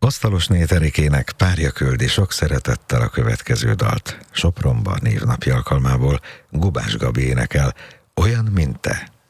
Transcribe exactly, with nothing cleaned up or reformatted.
Asztalos Néterikének párja küldi sok szeretettel a következő dalt. Sopronban névnapi alkalmából Gubás Gabi énekel, Olyan, mint te.